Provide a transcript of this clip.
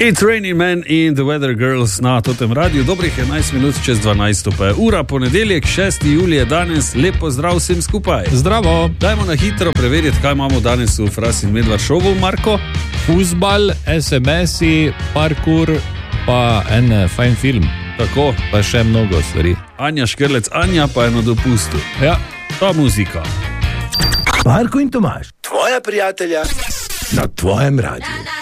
It's Raining Man in the Weather Girls na Totem radiju. Dobrih 11 minut čez 12. pa je ura, ponedeljek, 6. julija danes. Lepo zdrav vsem skupaj. Zdravo. Dajmo na hitro preveriti, kaj imamo danes v Fras in Medvard šovu, Marko. Fuzbal, SMS-i, parkour, pa en fajn film. Tako. Pa še mnogo stvari. Anja Škrlec, Anja pa je na dopustu. Ja. Ta muzika. Marko in Tomaž, tvoja prijatelja na tvojem radiju.